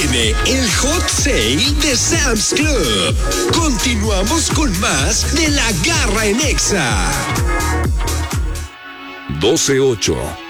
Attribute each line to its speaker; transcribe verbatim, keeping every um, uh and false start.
Speaker 1: viene el Hot Sale de Sam's Club. Continuamos con más de La Garra en Exa.
Speaker 2: doce ocho.